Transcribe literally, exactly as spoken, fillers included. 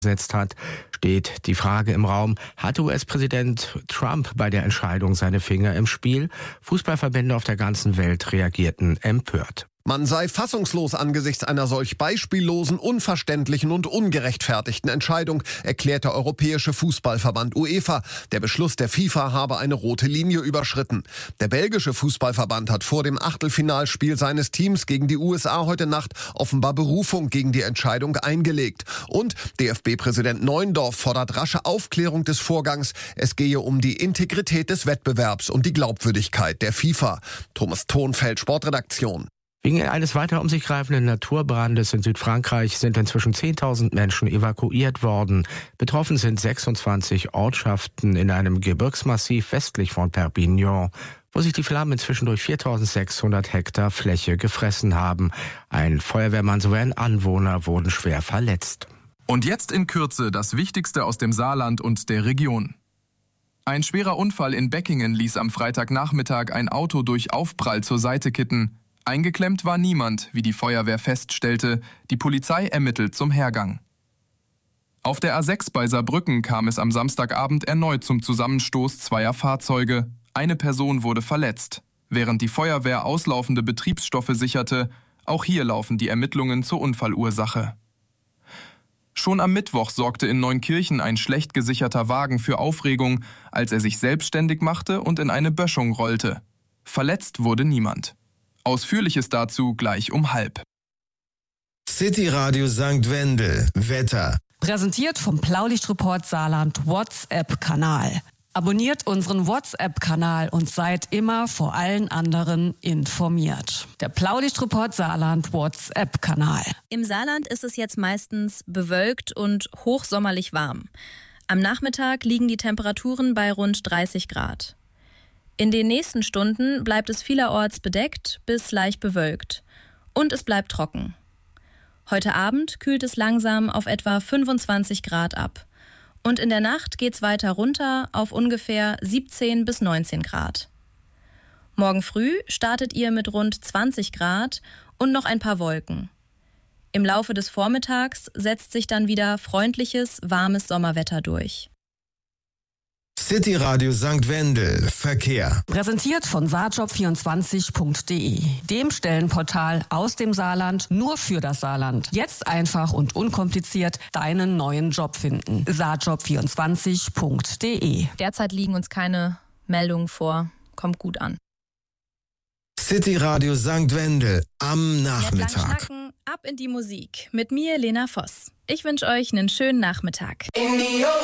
gesetzt hat, steht die Frage im Raum, hat U S-Präsident Trump bei der Entscheidung seine Finger im Spiel? Fußballverbände auf der ganzen Welt reagierten empört. Man sei fassungslos angesichts einer solch beispiellosen, unverständlichen und ungerechtfertigten Entscheidung, erklärt der Europäische Fußballverband UEFA. Der Beschluss der FIFA habe eine rote Linie überschritten. Der belgische Fußballverband hat vor dem Achtelfinalspiel seines Teams gegen die U S A heute Nacht offenbar Berufung gegen die Entscheidung eingelegt. Und D F B-Präsident Neuendorf fordert rasche Aufklärung des Vorgangs. Es gehe um die Integrität des Wettbewerbs und die Glaubwürdigkeit der FIFA. Thomas Thonfeld, Sportredaktion. Wegen eines weiter um sich greifenden Naturbrandes in Südfrankreich sind inzwischen zehntausend Menschen evakuiert worden. Betroffen sind sechsundzwanzig Ortschaften in einem Gebirgsmassiv westlich von Perpignan, wo sich die Flammen inzwischen durch viertausendsechshundert Hektar Fläche gefressen haben. Ein Feuerwehrmann sowie ein Anwohner wurden schwer verletzt. Und jetzt in Kürze das Wichtigste aus dem Saarland und der Region. Ein schwerer Unfall in Beckingen ließ am Freitagnachmittag ein Auto durch Aufprall zur Seite kitten. Eingeklemmt war niemand, wie die Feuerwehr feststellte. Die Polizei ermittelt zum Hergang. Auf der A sechs bei Saarbrücken kam es am Samstagabend erneut zum Zusammenstoß zweier Fahrzeuge. Eine Person wurde verletzt, während die Feuerwehr auslaufende Betriebsstoffe sicherte. Auch hier laufen die Ermittlungen zur Unfallursache. Schon am Mittwoch sorgte in Neunkirchen ein schlecht gesicherter Wagen für Aufregung, als er sich selbstständig machte und in eine Böschung rollte. Verletzt wurde niemand. Ausführliches dazu gleich um halb. City Radio Sankt Wendel, Wetter. Präsentiert vom Blaulichtreport Saarland WhatsApp-Kanal. Abonniert unseren WhatsApp-Kanal und seid immer vor allen anderen informiert. Der Blaulichtreport Saarland WhatsApp-Kanal. Im Saarland ist es jetzt meistens bewölkt und hochsommerlich warm. Am Nachmittag liegen die Temperaturen bei rund dreißig Grad. In den nächsten Stunden bleibt es vielerorts bedeckt bis leicht bewölkt. Und es bleibt trocken. Heute Abend kühlt es langsam auf etwa fünfundzwanzig Grad ab. Und in der Nacht geht's weiter runter auf ungefähr siebzehn bis neunzehn Grad. Morgen früh startet ihr mit rund zwanzig Grad und noch ein paar Wolken. Im Laufe des Vormittags setzt sich dann wieder freundliches, warmes Sommerwetter durch. City Radio Sankt Wendel, Verkehr. Präsentiert von saarjob vierundzwanzig punkt de, dem Stellenportal aus dem Saarland, nur für das Saarland. Jetzt einfach und unkompliziert deinen neuen Job finden. saarjob vierundzwanzig punkt de. Derzeit liegen uns keine Meldungen vor. Kommt gut an. City Radio Sankt Wendel am Nachmittag. Ab in die Musik. Mit mir, Lena Voss. Ich wünsche euch einen schönen Nachmittag.